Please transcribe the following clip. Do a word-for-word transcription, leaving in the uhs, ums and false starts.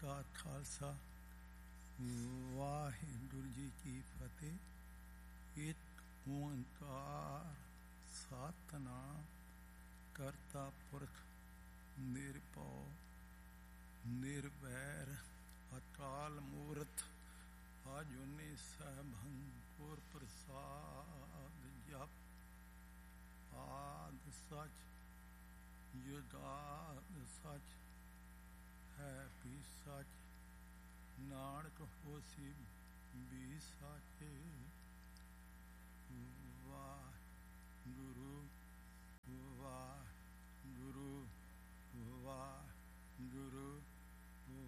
ਕਾ ਖਾਲਸਾ ਵਾਹਿਗੁਰੂ ਜੀ ਕੀ ਫਤਿਹ। ਇੱਕ ਓੰਕਾਰ ਸਤਿਨਾਮ ਕਰਤਾ ਪੁਰਖ ਨਿਰਭਉ ਨਿਰਵੈਰ ਅਕਾਲ ਮੂਰਤ ਅਜੂਨੀ ਸੈਭੰ ਗੁਰ ਪ੍ਰਸਾਦ ਜਪ ਆਦਿ ਸਚ ਜੁਗਾਦ ਸਚ ਹੈ ਵੀ ਸਚ ਨਾਨਕ ਹੋਸੀ ਵੀ ਸਚ। ਵਾਹਿਗੁਰੂ